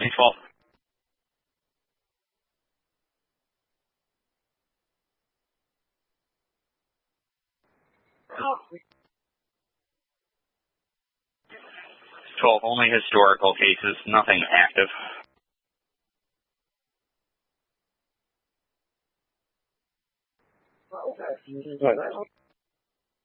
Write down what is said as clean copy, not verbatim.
Thanks, Walt. 12, only historical cases, nothing active. Right.